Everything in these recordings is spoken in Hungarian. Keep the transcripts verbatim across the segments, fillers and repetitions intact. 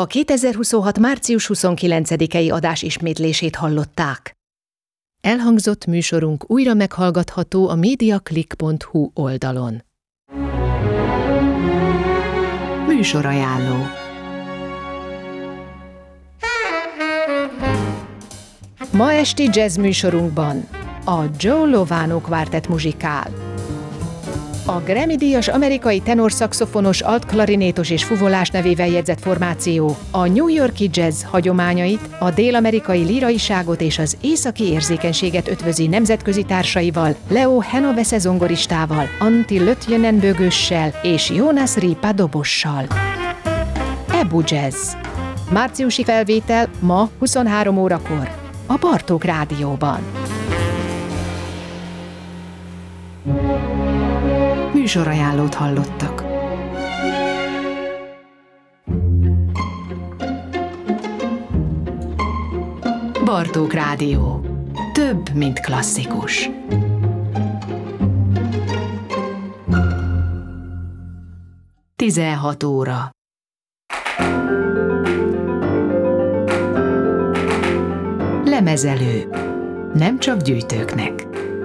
A kétezer-huszonhat. március huszonkilencedikei adás ismétlését hallották. Elhangzott műsorunk újra meghallgatható a mediaclick pont hu oldalon. Műsorajánló. Ma esti jazz műsorunkban a Joe Lovano Quartet muzsikál. A Grammy-díjas amerikai tenorszaxofonos, altklarinétos és fuvolás nevével jegyzett formáció a New York-i jazz hagyományait, a dél-amerikai líraiságot és az északi érzékenységet ötvözi nemzetközi társaival, Leo Henovese zongoristával, Antti Lötjönen bögössel és Jonas Ripa dobossal. Ebu Jazz. Márciusi felvétel ma huszonhárom órakor a Bartók Rádióban. Műsorajánlót hallottak. Bartók Rádió. Több, mint klasszikus. tizenhat óra. Lemezelő. Nem csak gyűjtőknek.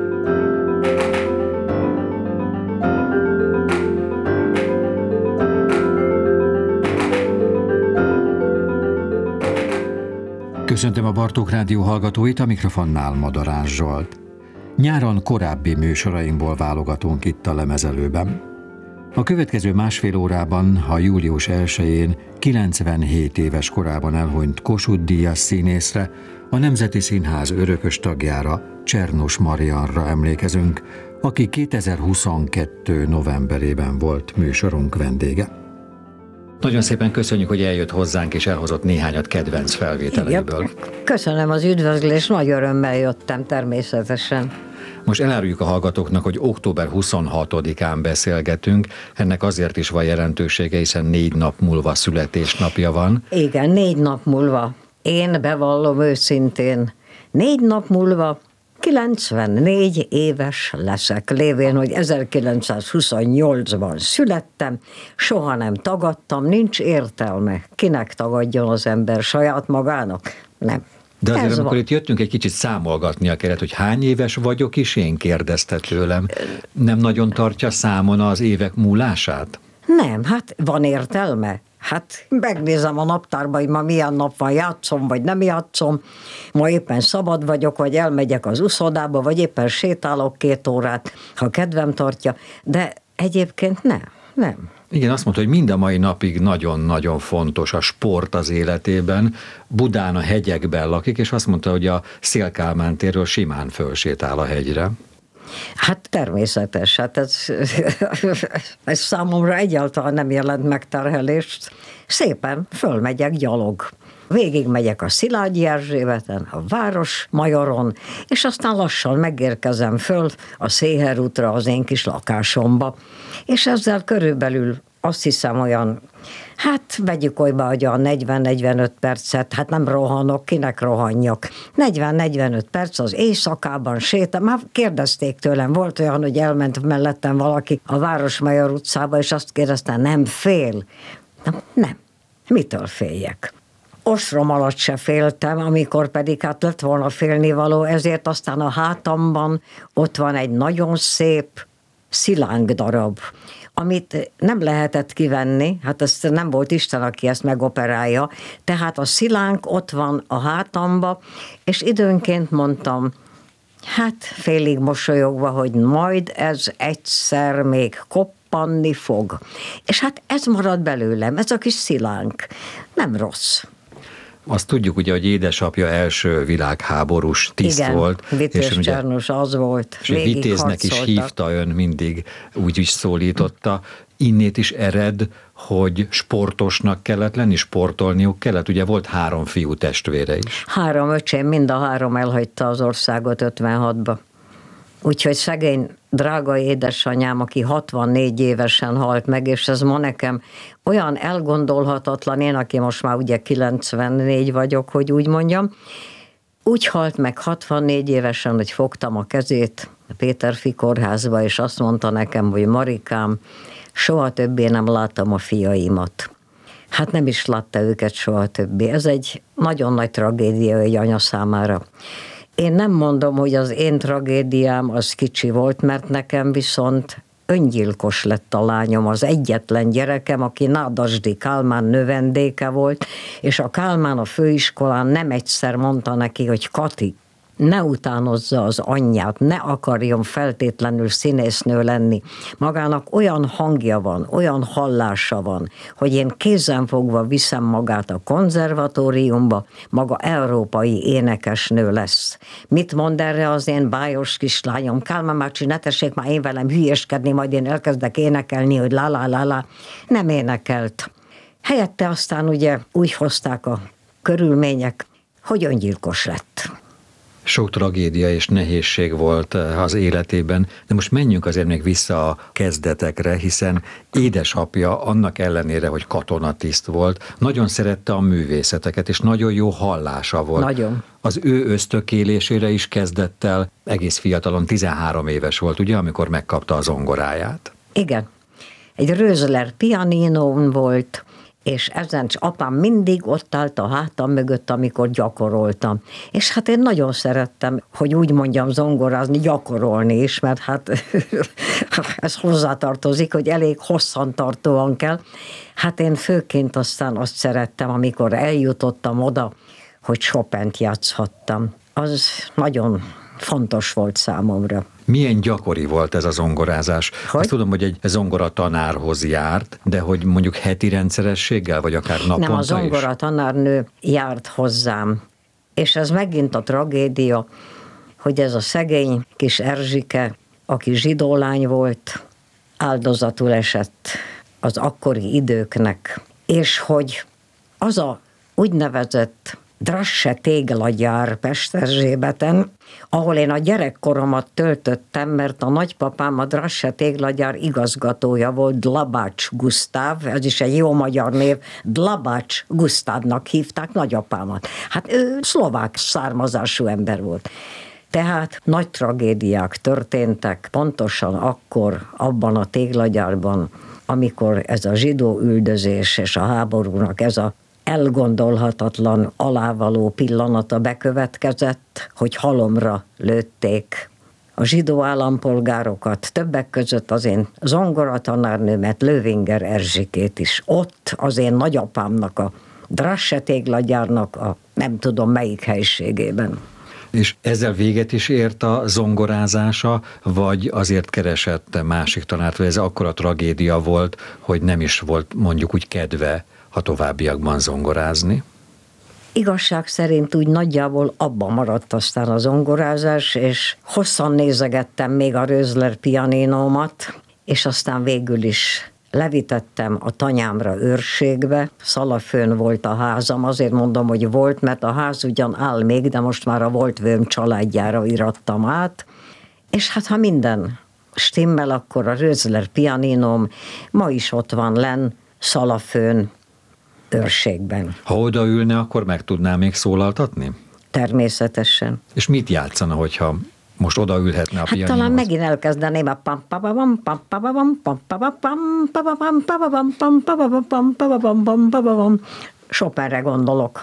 Köszöntöm a Bartók Rádió hallgatóit, a mikrofonnál Madarás Zsolt. Nyáron korábbi műsoraimból válogatunk itt a lemezelőben. A következő másfél órában, a július elsején kilencvenhét éves korában elhunyt Kossuth-díjas színészre, a Nemzeti Színház örökös tagjára, Czernos Marianra emlékezünk, aki kétezer-huszonkettő novemberében volt műsorunk vendége. Nagyon szépen köszönjük, hogy eljött hozzánk, és elhozott néhányat kedvenc felvételeiből. Igen. Köszönöm az üdvözlést, nagy örömmel jöttem természetesen. Most eláruljuk a hallgatóknak, hogy október huszonhatodikán beszélgetünk. Ennek azért is van jelentősége, hiszen négy nap múlva születésnapja van. Igen, négy nap múlva. Én bevallom őszintén, négy nap múlva kilencvennégy éves leszek, lévén, hogy ezerkilencszázhuszonnyolcban születtem, soha nem tagadtam, nincs értelme. Kinek tagadjon az ember saját magának? Nem. De azért, Ez amikor van. itt jöttünk, egy kicsit számolgatnia kellett, hogy hány éves vagyok is, én kérdezte tőlem. Nem nagyon tartja számon az évek múlását? Nem, hát van értelme. Hát megnézem a naptárba, hogy ma milyen nap van, játszom, vagy nem játszom. Ma éppen szabad vagyok, vagy elmegyek az uszodába, vagy éppen sétálok két órát, ha kedvem tartja. De egyébként nem, nem. Igen, azt mondta, hogy mind a mai napig nagyon-nagyon fontos a sport az életében. Budán a hegyekben lakik, és azt mondta, hogy a Széll-Kálmán térről simán fölsétál a hegyre. Hát természetes, hát ez, ez számomra egyáltalán nem jelent megterhelést. Szépen fölmegyek gyalog. Végig megyek a Szilágyi Erzsébeten, a Városmajoron, és aztán lassan megérkezem föl a Széher útra, az én kis lakásomba. És ezzel körülbelül azt hiszem olyan, hát vegyük olyba, hogy a negyven-negyvenöt percet, hát nem rohanok, kinek rohanjak. negyven-negyvenöt perc az éjszakában sétál. Már kérdezték tőlem, volt olyan, hogy elment mellettem valaki a Városmajor utcába, és azt kérdezte, nem fél? Na, nem. Mitől féljek? Ostrom alatt se féltem, amikor pedig hát lett volna félnivaló, ezért aztán a hátamban ott van egy nagyon szép szilánk darab, amit nem lehetett kivenni, hát ez nem volt Isten, aki ezt megoperálja, tehát a szilánk ott van a hátamba, és időnként mondtam, hát félig mosolyogva, hogy majd ez egyszer még koppanni fog. És hát ez marad belőlem, ez a kis szilánk. Nem rossz. Azt tudjuk ugye, hogy édesapja első világháborús tiszt Igen, volt. Vitéz Csernus az volt. És Vitéznek is hívta ön, mindig úgy is szólította. Innét is ered, hogy sportosnak kellett lenni, sportolniuk kellett. Ugye volt három fiú testvére is. Három öcsém, mind a három elhagyta az országot ötvenhatba. Úgyhogy szegény, drága édesanyám, aki hatvannégy évesen halt meg, és ez ma nekem olyan elgondolhatatlan, én, aki most már ugye kilencvennégy vagyok, hogy úgy mondjam, úgy halt meg hatvannégy évesen, hogy fogtam a kezét a Péterfi kórházba, és azt mondta nekem, hogy Marikám, soha többé nem láttam a fiaimat. Hát nem is látta őket soha többé. Ez egy nagyon nagy tragédia egy anya számára. Én nem mondom, hogy az én tragédiám az kicsi volt, mert nekem viszont öngyilkos lett a lányom, az egyetlen gyerekem, aki Nádasdy Kálmán növendéke volt, és a Kálmán a főiskolán nem egyszer mondta neki, hogy Kati, ne utánozza az anyját, ne akarjon feltétlenül színésznő lenni. Magának olyan hangja van, olyan hallása van, hogy én kézenfogva viszem magát a konzervatóriumba, maga európai énekesnő lesz. Mit mond erre az én bájos kislányom? Kálmán bácsi, ne tessék már én velem hülyeskedni, majd én elkezdek énekelni, hogy lá, lá, lá, lá. Nem énekelt. Helyette aztán ugye úgy hozták a körülmények, hogy öngyilkos lett. Sok tragédia és nehézség volt az életében, de most menjünk azért még vissza a kezdetekre, hiszen édesapja annak ellenére, hogy katonatiszt volt, nagyon szerette a művészeteket, és nagyon jó hallása volt. Nagyon. Az ő ösztökélésére is kezdett el, egész fiatalon, tizenhárom éves volt, ugye, amikor megkapta a zongoráját. Igen. Egy Rösler pianinón volt, és ezen apám mindig ott állt a hátam mögött, amikor gyakoroltam. És hát én nagyon szerettem, hogy úgy mondjam, zongorázni, gyakorolni is, mert hát ez hozzátartozik, hogy elég hosszantartóan kell. Hát én főként aztán azt szerettem, amikor eljutottam oda, hogy Chopint játszhattam. Az nagyon fontos volt számomra. Milyen gyakori volt ez a zongorázás? Hogy? Azt tudom, hogy egy zongora tanárhoz járt, de hogy mondjuk heti rendszerességgel, vagy akár naponta is? Nem, a zongora tanárnő járt hozzám. És ez megint a tragédia, hogy ez a szegény kis Erzsike, aki zsidó lány volt, áldozatul esett az akkori időknek. És hogy az a úgynevezett Drasse téglagyár Pesterzsébeten, ahol én a gyerekkoromat töltöttem, mert a nagypapám a Drasse téglagyár igazgatója volt, Dlabács Gusztáv, ez is egy jó magyar név, Dlabács Gusztávnak hívták nagyapámat. Hát ő szlovák származású ember volt. Tehát nagy tragédiák történtek pontosan akkor, abban a téglagyárban, amikor ez a zsidó üldözés és a háborúnak ez a elgondolhatatlan, alávaló pillanata bekövetkezett, hogy halomra lőtték a zsidó állampolgárokat, többek között az én zongoratanárnőmet, Löwinger Erzsikét is. Ott az én nagyapámnak, a Drasse téglagyárnak a nem tudom melyik helységében. És ezzel véget is ért a zongorázása, vagy azért keresett másik tanárt, vagy ez akkora tragédia volt, hogy nem is volt mondjuk úgy kedve a továbbiakban zongorázni? Igazság szerint úgy nagyjából abban maradt aztán a zongorázás, és hosszan nézegettem még a Rösler pianinómat, és aztán végül is levitettem a tanyámra őrségbe. Szalafőn volt a házam, azért mondom, hogy volt, mert a ház ugyan áll még, de most már a volt vőm családjára irattam át, és hát ha minden stimmel, akkor a Rösler pianinóm ma is ott van lenn Szalafőn, őrségben. Ha odaülne, akkor meg tudná még szólaltatni? Természetesen. És mit játszana, hogyha most odaülhetne a hát pianinóhoz? Talán megint elkezdeném a pam pam pam pam pam pam pam pam pam pam pam pam Chopinre gondolok.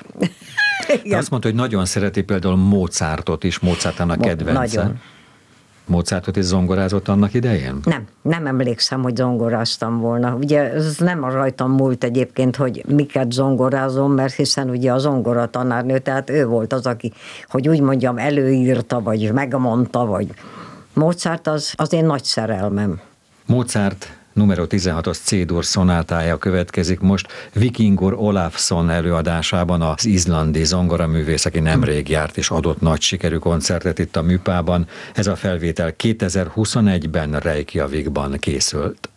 Azt mondta, hogy nagyon szereti például Mozartot is, Mozartnak kedvence. Nagyon. Mozartot is zongorázott annak idején? Nem, nem emlékszem, hogy zongoráztam volna. Ugye ez nem a rajtam múlt egyébként, hogy miket zongorázom, mert hiszen ugye a zongora tanárnő, tehát ő volt az, aki, hogy úgy mondjam, előírta, vagy megmondta, vagy Mozart az, az én nagy szerelmem. Mozart numero tizenhatos C-dur szonátája következik most Vikingur Olafsson előadásában, az izlandi zongoraművész, aki nemrég járt és adott nagy sikerű koncertet itt a Műpában. Ez a felvétel kétezer-huszonegyben Reykjavikban készült.